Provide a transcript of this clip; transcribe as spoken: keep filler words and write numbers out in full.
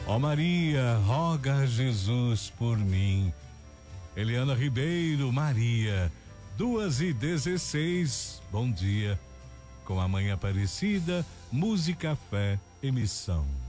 Ó Maria, roga a Jesus por mim. Eliana Ribeiro, Maria, duas e dezesseis, bom dia. Com a Mãe Aparecida, música, fé, emissão.